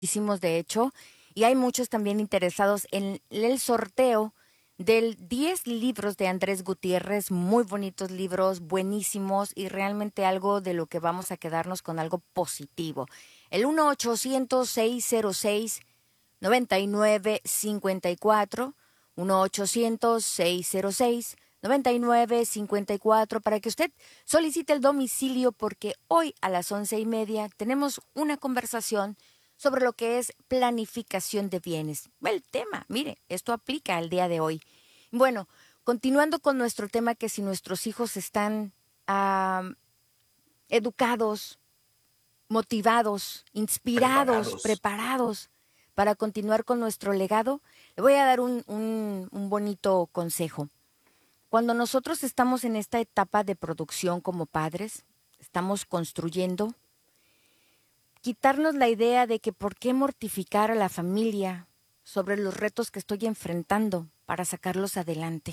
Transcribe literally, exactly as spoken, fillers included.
Hicimos de hecho, y hay muchos también interesados en el sorteo del diez libros de Andrés Gutiérrez, muy bonitos libros, buenísimos y realmente algo de lo que vamos a quedarnos con algo positivo. El uno ochocientos, seiscientos seis, noventa y nueve cincuenta y cuatro, uno ochocientos, seiscientos seis, noventa y nueve cincuenta y cuatro, para que usted solicite el domicilio, porque hoy a las once y media tenemos una conversación sobre lo que es planificación de bienes. El tema, mire, esto aplica al día de hoy. Bueno, continuando con nuestro tema, que si nuestros hijos están ah, educados, motivados, inspirados, Preparados. preparados para continuar con nuestro legado, le voy a dar un, un, un bonito consejo. Cuando nosotros estamos en esta etapa de producción como padres, estamos construyendo, quitarnos la idea de que por qué mortificar a la familia sobre los retos que estoy enfrentando para sacarlos adelante.